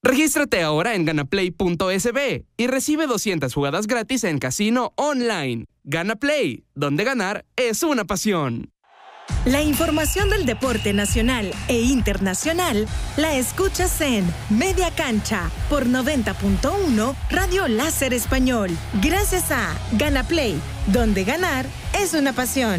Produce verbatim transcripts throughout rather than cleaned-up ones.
Regístrate ahora en ganaplay punto es be y recibe doscientas jugadas gratis en casino online. GanaPlay, donde ganar es una pasión. La información del deporte nacional e internacional la escuchas en Media Cancha por noventa punto uno Radio Láser Español. Gracias a GanaPlay, donde ganar es una pasión.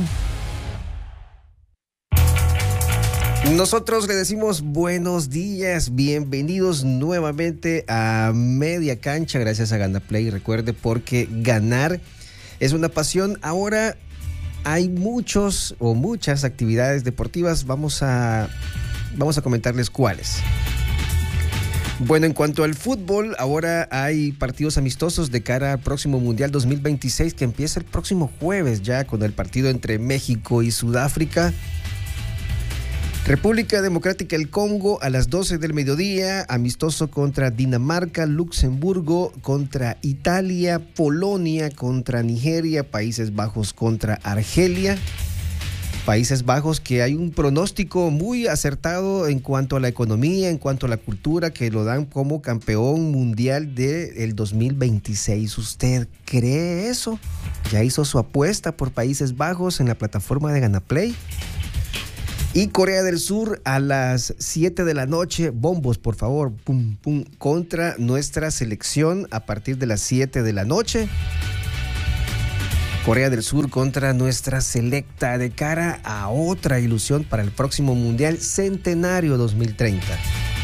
Nosotros le decimos buenos días, bienvenidos nuevamente a Media Cancha, gracias a GanaPlay. Recuerde, porque ganar es una pasión. Ahora hay muchos o muchas actividades deportivas, vamos a, vamos a comentarles cuáles. Bueno, en cuanto al fútbol, ahora hay partidos amistosos de cara al próximo Mundial dos mil veintiséis, que empieza el próximo jueves ya con el partido entre México y Sudáfrica. República Democrática del Congo a las doce del mediodía, amistoso contra Dinamarca, Luxemburgo contra Italia, Polonia contra Nigeria, Países Bajos contra Argelia. Países Bajos, que hay un pronóstico muy acertado en cuanto a la economía, en cuanto a la cultura, que lo dan como campeón mundial del dos mil veintiséis. ¿Usted cree eso? ¿Ya hizo su apuesta por Países Bajos en la plataforma de GanaPlay? Y Corea del Sur a las siete de la noche, bombos por favor, pum, pum, contra nuestra selección a partir de las siete de la noche. Corea del Sur contra nuestra selecta de cara a otra ilusión para el próximo Mundial Centenario dos mil treinta.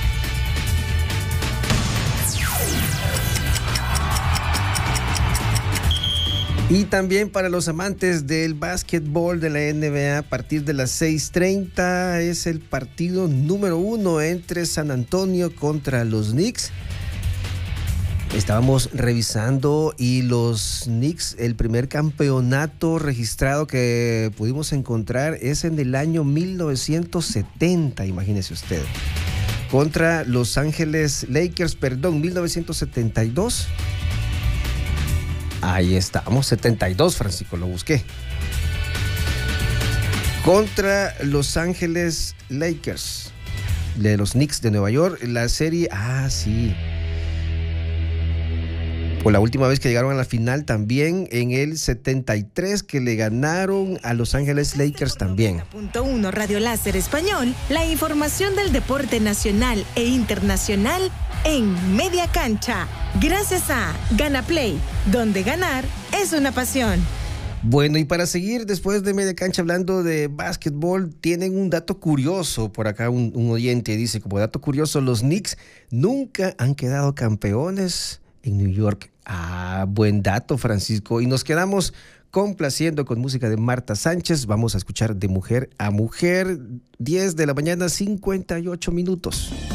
Y también para los amantes del básquetbol de la N B A, a partir de las seis treinta es el partido número uno entre San Antonio contra los Knicks. Estábamos revisando y los Knicks, el primer campeonato registrado que pudimos encontrar es en el año mil novecientos setenta, imagínese usted. Contra Los Ángeles Lakers, perdón, mil novecientos setenta y dos. Ahí estamos, setenta y dos, Francisco, lo busqué. Contra Los Ángeles Lakers, de los Knicks de Nueva York, la serie, ah, sí. Por la última vez que llegaron a la final también, en el setenta y tres, que le ganaron a Los Ángeles Lakers también. noventa punto uno Radio Láser Español, la información del deporte nacional e internacional en Media Cancha. Gracias a GanaPlay, donde ganar es una pasión. Bueno, y para seguir después de Media Cancha hablando de básquetbol, tienen un dato curioso por acá, un, un oyente dice, como dato curioso, los Knicks nunca han quedado campeones en New York. Ah, buen dato, Francisco. Y nos quedamos complaciendo con música de Marta Sánchez. Vamos a escuchar De Mujer a Mujer, diez de la mañana, cincuenta y ocho minutos.